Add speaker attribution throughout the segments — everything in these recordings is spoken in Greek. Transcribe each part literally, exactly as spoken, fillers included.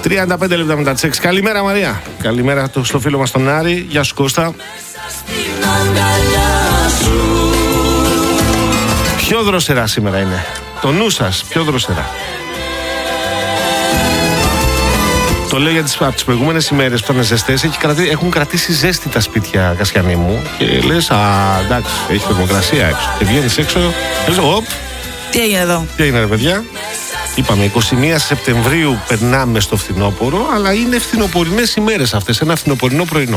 Speaker 1: τριάντα πέντε λεπτά μετά τις έξι. Καλημέρα Μαρία. Καλημέρα στο φίλο μας τον Άρη. Γεια σου Κώστα. Πιο δροσερά σήμερα είναι. Το νου σας πιο δροσερά. Το λέω για τις, από τις προηγούμενες ημέρες που ήταν ζεστές, έχουν κρατήσει ζέστη τα σπίτια, Κασιανή μου. Και λες, α, εντάξει, έχει θερμοκρασία έξω. Και βγαίνεις έξω, λες, οπ.
Speaker 2: Τι έγινε εδώ?
Speaker 1: Τι έγινε ρε παιδιά? Είπαμε, εικοστή πρώτη Σεπτεμβρίου περνάμε στο φθινόπωρο, αλλά είναι φθινοπορεινές ημέρες αυτές, ένα φθινοπορεινό πρωινό.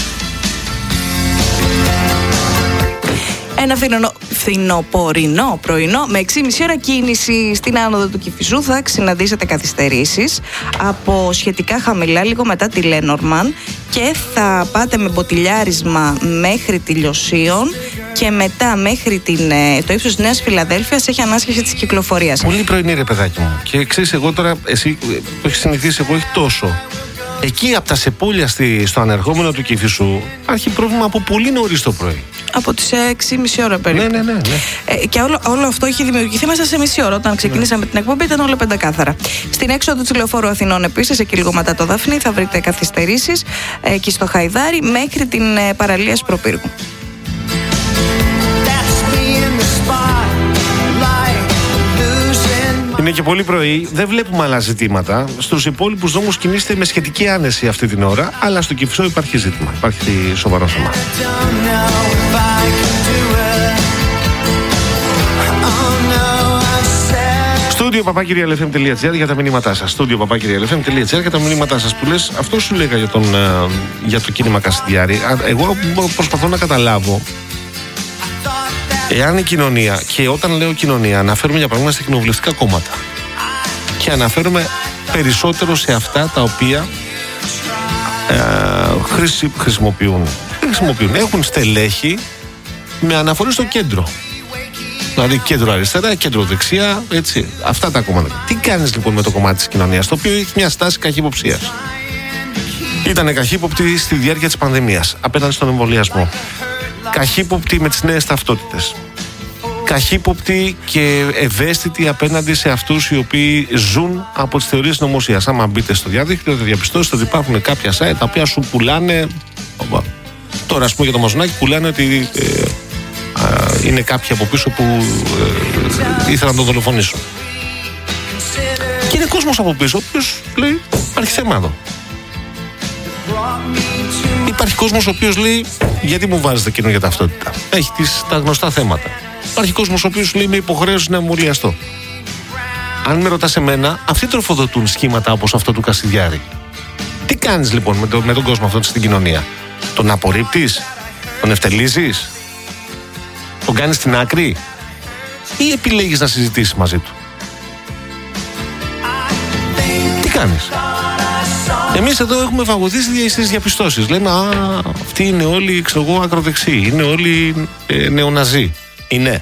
Speaker 2: Ένα φθινο... φθινοπορεινό πρωινό με έξι και μισή ώρα κίνηση στην άνοδο του Κηφισού. Θα συναντήσετε καθυστερήσεις από σχετικά χαμηλά λίγο μετά τη Λένορμαν και θα πάτε με μποτιλιάρισμα μέχρι τη Λιωσίων και μετά μέχρι την, το ύψος της Νέας Φιλαδέλφειας έχει ανάσχεση της κυκλοφορίας.
Speaker 1: Πολύ πρωινή ρε παιδάκι μου. Και ξέρεις, εγώ τώρα, εσύ που έχεις συνηθίσει, εγώ όχι τόσο. Εκεί από τα Σεπόλια στη, στο ανερχόμενο του Κηφισού υπάρχει πρόβλημα από πολύ νωρίς το πρωί.
Speaker 2: Από τις έξι και μισή ώρα περίπου.
Speaker 1: Ναι, ναι, ναι, ναι.
Speaker 2: Ε, και όλο, όλο αυτό έχει δημιουργηθεί μέσα σε μισή ώρα. Όταν ξεκινήσαμε ναι. την εκπομπή ήταν όλα πεντακάθαρα. Στην έξοδο του Λεωφόρου Αθηνών επίσης, εκεί λίγο μετά το Δαφνί, θα βρείτε καθυστερήσεις ε, εκεί στο Χαϊδάρι μέχρι την ε, παραλία Σπροπύργου.
Speaker 1: Είναι και πολύ πρωί, δεν βλέπουμε άλλα ζητήματα. Στους υπόλοιπους δρόμους κινείστε με σχετική άνεση αυτή την ώρα, αλλά στο Κηφισό υπάρχει ζήτημα. Υπάρχει σοβαρό θέμα. Στούντιο παπάκυρια ελ εφ εμ τελεία τζι άρ για τα μηνύματά σας. Στούντιο παπάκυρια ελ εφ εμ τελεία τζι άρ για τα μηνύματά σας. Που λες, αυτό σου λέγα για, τον, για το κίνημα Κασιδιάρη. Εγώ προσπαθώ να καταλάβω. Εάν η κοινωνία, και όταν λέω κοινωνία, αναφέρουμε για παράδειγμα στα κοινοβουλευτικά κόμματα και αναφέρουμε περισσότερο σε αυτά τα οποία ε, χρησι, χρησιμοποιούν. Δεν χρησιμοποιούν. Έχουν στελέχη με αναφορή στο κέντρο. Δηλαδή κέντρο αριστερά, κέντρο δεξιά, έτσι. Αυτά τα κόμματα. Τι κάνεις λοιπόν με το κομμάτι της κοινωνίας, το οποίο έχει μια στάση καχύποψίας. Ήτανε καχύποπτη στη διάρκεια της πανδημίας, απέναντι στον εμβολιασμό. Καχύποπτη με τις νέες ταυτότητες. Καχύποπτη και ευαίσθητη απέναντι σε αυτούς οι οποίοι ζουν από τις θεωρίες νομοσίας. Άμα μπείτε στο διαδίκτυο θα διαπιστώσετε ότι υπάρχουν κάποια site τα οποία σου πουλάνε. Τώρα, ας πούμε, για το Μαζονάκι πουλάνε ότι ε, α, είναι κάποιοι από πίσω που ε, ήθελαν να τον δολοφονήσουν. Και είναι κόσμος από πίσω ο οποίος λέει: υπάρχει θέμα εδώ. Υπάρχει κόσμος ο οποίος λέει: γιατί μου βάζετε καινούργια ταυτότητα? Έχει τις, τα γνωστά θέματα. Υπάρχει κόσμος ο οποίος λέει: με υποχρέωση να εμβολιαστώ. Αν με ρωτάς εμένα, αυτοί τροφοδοτούν σχήματα όπως αυτό του Κασιδιάρη. Τι κάνεις λοιπόν με, το, με τον κόσμο αυτό στην κοινωνία? Τον απορρίπτεις? Τον ευτελίζεις? Τον κάνεις στην άκρη? Ή επιλέγεις να συζητήσεις μαζί του? Τι κάνεις? Εμείς εδώ έχουμε φαγωθήσει στις διαπιστώσεις. Λέμε, α, αυτοί είναι όλοι, ξέρω εγώ, ακροδεξιοί. Είναι όλοι ε, νεοναζί. Είναι.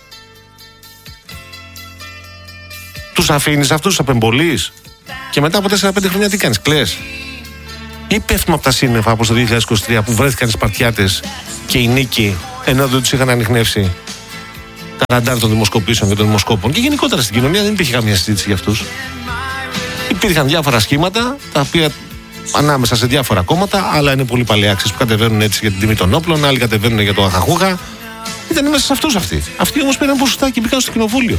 Speaker 1: Τους αφήνεις αυτούς, τους απεμπολείς? Και μετά από τέσσερα πέντε χρόνια τι κάνεις? Κλαις? Ή πέφτουμε από τα σύννεφα όπως το δύο χιλιάδες είκοσι τρία που βρέθηκαν οι Σπαρτιάτες και οι Νίκοι, ενώ δεν τους είχαν ανιχνεύσει τα ραντάρ των δημοσκοπήσεων και των δημοσκόπων? Και γενικότερα στην κοινωνία δεν υπήρχε καμία συζήτηση για αυτούς. Υπήρχαν διάφορα σχήματα τα οποία ανάμεσα σε διάφορα κόμματα, άλλα είναι πολύ παλαιάξεις που κατεβαίνουν έτσι για την τιμή των όπλων, άλλοι κατεβαίνουν για το αχαχούχα. Ήταν μέσα σε αυτούς αυτοί. Αυτοί όμως πήραν ποσοστά και μπήκαν στο κοινοβούλιο.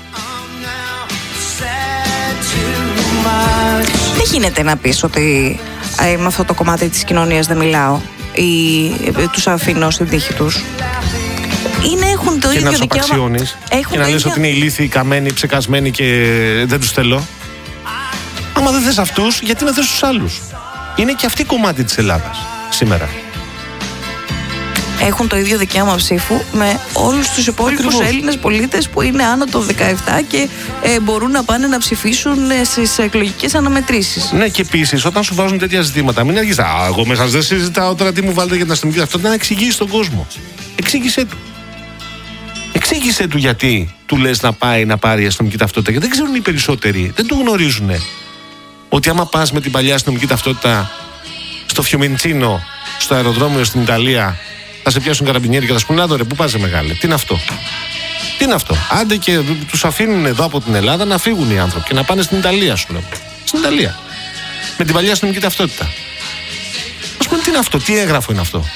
Speaker 2: Δεν γίνεται να πεις ότι ε, με αυτό το κομμάτι της κοινωνίας δεν μιλάω ή ε, τους αφήνω στην τύχη τους. Είναι, έχουν το
Speaker 1: και
Speaker 2: ίδιο
Speaker 1: να
Speaker 2: δικαίωμα.
Speaker 1: απαξιώνεις και να λες ίδιο... ότι είναι ηλίθιοι, καμένοι, ψεκασμένοι και δεν τους θέλω. Άμα δεν θες αυτούς, γιατί να θες τους άλλους? Είναι και αυτή κομμάτι της Ελλάδας σήμερα.
Speaker 2: Έχουν το ίδιο δικαίωμα ψήφου με όλους τους υπόλοιπους Έλληνες πολίτες που είναι άνω των δεκαεπτά και ε, μπορούν να πάνε να ψηφίσουν ε, στις εκλογικές αναμετρήσεις.
Speaker 1: Ναι, και επίσης όταν σου βάζουν τέτοια ζητήματα, μην αργείς. Α, εγώ μέσα δεν συζητάω τώρα τι μου βάλετε για την αστυνομική ταυτότητα. Να εξηγήσει τον κόσμο. Εξήγησέ του. Εξήγησέ του γιατί του λες να πάει να πάρει αστυνομική ταυτότητα. Γιατί δεν ξέρουν οι περισσότεροι, δεν το γνωρίζουν. Ότι άμα πας με την παλιά αστυνομική ταυτότητα στο Φιωμιντσίνο, στο αεροδρόμιο στην Ιταλία, θα σε πιάσουν καραμπινιέροι και θα σου πούνε: άδωρε, πού πας μεγάλε? Τι είναι αυτό? Τι είναι αυτό? Άντε και τους αφήνουν εδώ από την Ελλάδα να φύγουν οι άνθρωποι και να πάνε στην Ιταλία, σου λέω. Στην Ιταλία. με την παλιά αστυνομική ταυτότητα. Ας πούμε, τι είναι αυτό, τι έγγραφο είναι αυτό.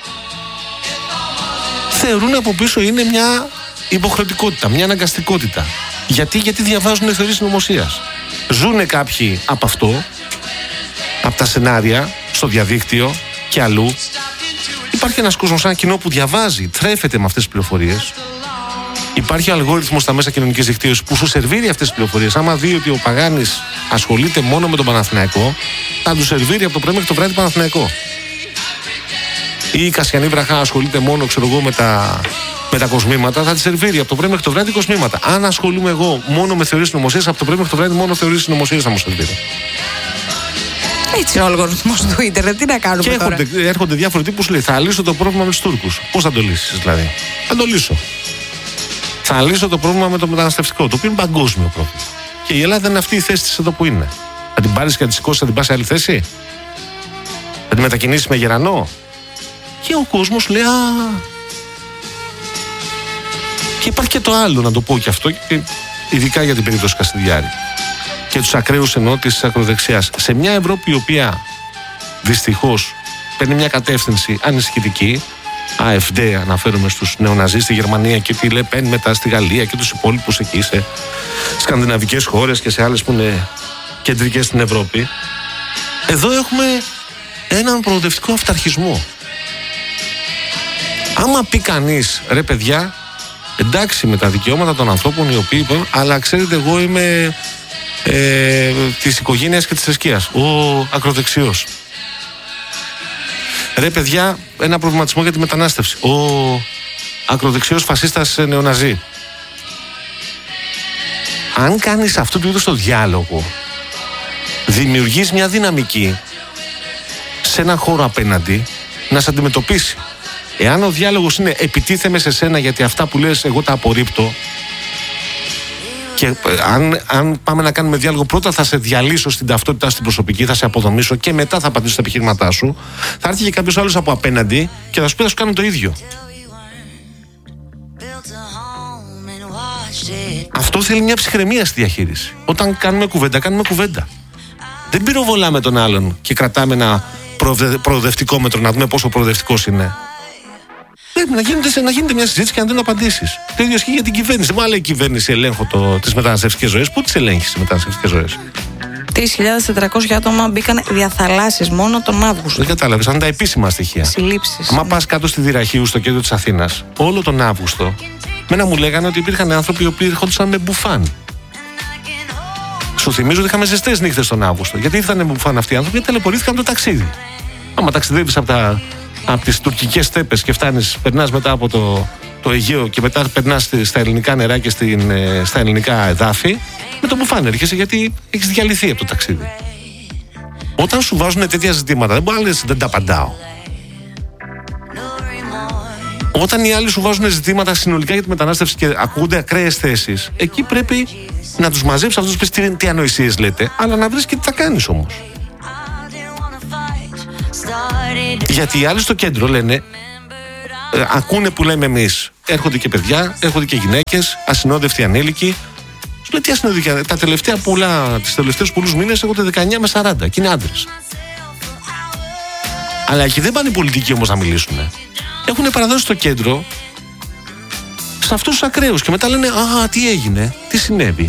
Speaker 1: Θεωρούν από πίσω είναι μια υποχρεωτικότητα, μια αναγκαστικότητα. Γιατί, γιατί διαβάζουν θεωρίες συνωμοσίας. Ζούνε κάποιοι από αυτό, από τα σενάρια, στο διαδίκτυο και αλλού. Υπάρχει ένας κόσμος, ένα κοινό που διαβάζει, τρέφεται με αυτές τις πληροφορίες. Υπάρχει ο αλγόριθμος στα μέσα κοινωνικής δικτύωσης που σου σερβίρει αυτές τις πληροφορίες. Άμα δει ότι ο Παγάνης ασχολείται μόνο με τον Παναθηναϊκό, θα του σερβίρει από το πρωί μέχρι το βράδυ Παναθηναϊκό. Ή η Κασιανή Βραχά ασχολείται μόνο, ξέρω εγώ, με τα, με τα κοσμήματα, θα τη σερβίρει από το πρωί μέχρι το βράδυ κοσμήματα. Αν ασχολούμαι εγώ μόνο με θεωρίες συνωμοσίας, από το πρωί μέχρι το βράδυ μόνο θεωρίες συνωμοσίας θα μου σερβίρει.
Speaker 2: Έτσι είναι ο αλγοριθμός του ίντερνετ, τι να κάνουμε
Speaker 1: και
Speaker 2: τώρα.
Speaker 1: Έρχονται, έρχονται διάφοροι τύπου που σου λέει: θα λύσω το πρόβλημα με τους Τούρκους. Πώς θα το λύσεις, δηλαδή? Θα το λύσω. Θα λύσω το πρόβλημα με το μεταναστευτικό, το οποίο είναι παγκόσμιο πρόβλημα. Και η Ελλάδα είναι αυτή η θέση της εδώ που είναι. Θα την πάρεις και θα τη σηκώσεις, θα την πας σε άλλη θέση? Θα την μετακινήσεις με γερανό? Και ο κόσμος λέει: α. Και υπάρχει και το άλλο, να το πω και αυτό, και ειδικά για την περίπτωση Καστιδιάρη. Και τους ακραίους εννοώ της ακροδεξιάς. Σε μια Ευρώπη η οποία δυστυχώς παίρνει μια κατεύθυνση ανησυχητική, ΑΕΦΔ αναφέρομαι στους νεοναζί στη Γερμανία και τη Λεπέν μετά στη Γαλλία και τους υπόλοιπους εκεί σε σκανδιναβικές χώρες και σε άλλες που είναι κεντρικές στην Ευρώπη. Εδώ έχουμε έναν προοδευτικό αυταρχισμό. Άμα πει κανείς, ρε παιδιά, εντάξει με τα δικαιώματα των ανθρώπων οι οποίοι είπαν, αλλά ξέρετε, εγώ είμαι ε, της οικογένειας και της θρησκείας, ο ακροδεξιός. Ρε παιδιά, ένα προβληματισμό για τη μετανάστευση, ο ακροδεξιός φασίστας νεοναζί. Αν κάνεις αυτού του είδους το διάλογο, δημιουργείς μια δυναμική σε έναν χώρο απέναντι να σε αντιμετωπίσει. Εάν ο διάλογος είναι επιτίθεμαι σε σένα γιατί αυτά που λες εγώ τα απορρίπτω, και αν, αν πάμε να κάνουμε διάλογο, πρώτα θα σε διαλύσω στην ταυτότητά στην προσωπική, θα σε αποδομήσω και μετά θα απαντήσω στα επιχειρήματά σου, θα έρθει και κάποιος άλλος από απέναντι και θα σου πει θα σου κάνω το ίδιο. Αυτό θέλει μια ψυχραιμία στη διαχείριση. Όταν κάνουμε κουβέντα, κάνουμε κουβέντα. Δεν πυροβολάμε τον άλλον και κρατάμε ένα προοδευτικό μέτρο να δούμε πόσο προοδευτικός είναι. Πρέπει να γίνεται, να γίνεται μια συζήτηση και να δίνουν απαντήσεις. Το ίδιο ισχύει για την κυβέρνηση. Μα λέει η κυβέρνηση ελέγχω τις μεταναστευτικές ζωές. Πού τις ελέγχει τις μεταναστευτικές ζωές?
Speaker 2: τρεις χιλιάδες τετρακόσια άτομα μπήκαν διαθαλάσσεις μόνο τον Αύγουστο.
Speaker 1: Δεν κατάλαβες, αν τα επίσημα στοιχεία.
Speaker 2: Συλλήψεις.
Speaker 1: Αν πας κάτω στη Δυραχείου, στο κέντρο της Αθήνας, όλο τον Αύγουστο, μένα μου λέγανε ότι υπήρχαν άνθρωποι οι οποίοι ερχόντουσαν με μπουφάν. Σου θυμίζω ότι είχαμε ζεστές νύχτες τον Αύγουστο. Γιατί ήρθαν με μπουφάν αυτοί οι άνθρωποι και ταλαιπωρήθηκαν το ταξίδι. Άμα ταξιδεύεις από τα. Από τις τουρκικές στέπες και φτάνεις, περνάς μετά από το, το Αιγαίο και μετά περνάς στα ελληνικά νερά και στην, στα ελληνικά εδάφη, με το μπουφάν έρχεσαι γιατί έχεις διαλυθεί από το ταξίδι. Όταν σου βάζουν τέτοια ζητήματα, δεν μπορεί να λες δεν τα απαντάω. Όταν οι άλλοι σου βάζουν ζητήματα συνολικά για τη μετανάστευση και ακούγονται ακραίες θέσεις, εκεί πρέπει να τους μαζέψεις, να τους πεις τι, τι ανοησίες λέτε, αλλά να βρεις και τι θα κάνεις όμως. Γιατί οι άλλοι στο κέντρο λένε, ε, ακούνε που λέμε εμείς, έρχονται και παιδιά, έρχονται και γυναίκες, ασυνόδευτοι ανήλικοι. Σου λέει τι ασυνόδευτοι, τα τελευταία πολλά, τις τελευταίους πολλούς μήνες έρχονται δεκαεννιά με σαράντα και είναι άντρες. Αλλά εκεί δεν πάνε οι πολιτικοί όμως να μιλήσουν. Έχουν παραδώσει στο κέντρο σε αυτούς τους ακραίους και μετά λένε α, τι έγινε, τι συνέβη.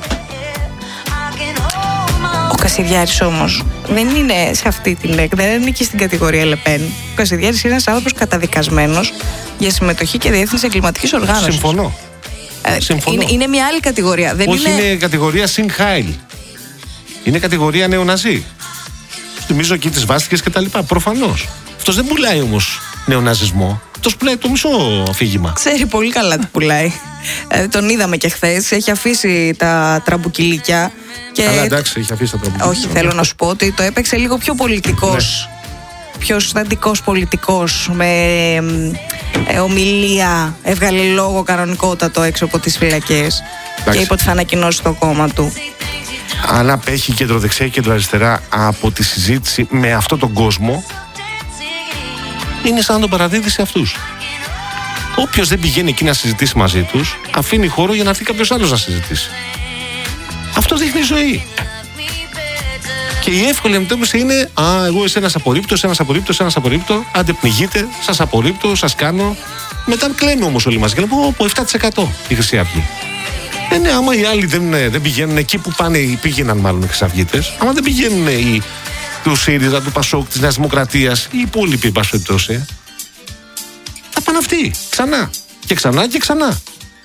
Speaker 2: Ο Κασιδιάρης όμως δεν είναι σε αυτή την έκ, δεν είναι και στην κατηγορία Λεπέν. Ο Κασιδιάρης είναι ένας άνθρωπος καταδικασμένος για συμμετοχή και διεύθυνση εγκληματικής οργάνωσης.
Speaker 1: Συμφωνώ.
Speaker 2: Ε,
Speaker 1: Συμφωνώ.
Speaker 2: Είναι, είναι μια άλλη κατηγορία. Δεν
Speaker 1: Όχι,
Speaker 2: είναι...
Speaker 1: είναι κατηγορία Σινχάιλ. Είναι κατηγορία νεοναζί. Θυμίζω εκεί τις βάστηκες και τα λοιπά. Προφανώς. Αυτός δεν πουλάει όμως νεοναζισμό. Αυτός πουλάει το μισό αφήγημα.
Speaker 2: Ξέρει πολύ καλά τι πουλάει. Ε, τον είδαμε και χθες. Έχει αφήσει τα τραμπουκιλίκια. Και...
Speaker 1: Καλά, εντάξει, έχει αφήσει τα τραμπουκιλίκια.
Speaker 2: Όχι, θέλω να σου πω ότι το έπαιξε λίγο πιο πολιτικός. Ναι. Πιο στατικός πολιτικός. Με ε, ομιλία. Έβγαλε λόγο κανονικότατο έξω από τις φυλακές. Και είπε ότι θα ανακοινώσει το κόμμα του.
Speaker 1: Αν απέχει κεντροδεξιά και κεντροαριστερά από τη συζήτηση με αυτόν τον κόσμο, είναι σαν να τον παραδίδει σε αυτούς. Όποιος δεν πηγαίνει εκεί να συζητήσει μαζί τους, αφήνει χώρο για να έρθει κάποιος άλλος να συζητήσει. Αυτό δείχνει ζωή. Και Και η εύκολη αντιμετώπιση είναι: α, εγώ εσένα απορρίπτω, εσένα απορρίπτω, εσένα απορρίπτω. Άντε πνιγείτε, σας απορρίπτω, σας κάνω. Μετά κλαίνουν όμως όλοι μαζί και λένε: πω, πω, επτά τοις εκατό η Χρυσή Αυγή. Ε, ναι, άμα οι άλλοι δεν, δεν πηγαίνουν εκεί που πάνε, πήγαιναν μάλλον οι Χρυσαυγίτες, άμα δεν πηγαίνουν οι του ΣΥΡΙΖΑ, του ΠΑΣΟΚ, της Νέας Δημοκρατίας, οι υπόλοιποι, εν πάση περιπτώσει, θα πάνε αυτοί ξανά και ξανά και ξανά.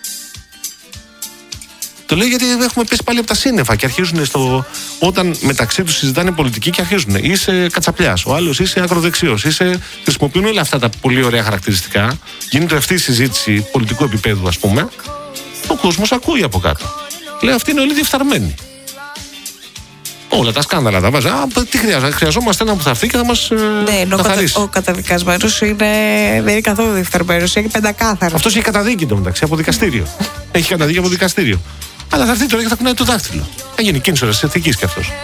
Speaker 1: Το λέω γιατί έχουμε πέσει πάλι από τα σύννεφα και αρχίζουν στο. Όταν μεταξύ τους συζητάνε πολιτική και αρχίζουν. Είσαι κατσαπλιάς, ο άλλος είσαι ακροδεξιός, είσαι. Χρησιμοποιούν όλα αυτά τα πολύ ωραία χαρακτηριστικά. Γίνεται αυτή η συζήτηση πολιτικού επίπεδου, ας πούμε. Ο κόσμος ακούει από κάτω. Λέει αυτοί είναι όλοι διεφθαρμένοι. Όλα τα σκάνδαλα τα βάζει. Α, τι χρειάζεται. Χρειαζόμαστε έναν που θα έρθει και θα μας
Speaker 2: ναι,
Speaker 1: καθαρίσει.
Speaker 2: Ο, κατα, ο καταδικασμένος είναι, δεν είναι καθόλου διεφθαρμένος, είναι πεντακάθαρο.
Speaker 1: Αυτός έχει καταδίκη το μεταξύ από δικαστήριο. Έχει καταδίκη από δικαστήριο. Αλλά θα έρθει τώρα και θα κουνάει το δάχτυλο. Θα γίνει κίνησορας της ηθικής κι αυτός.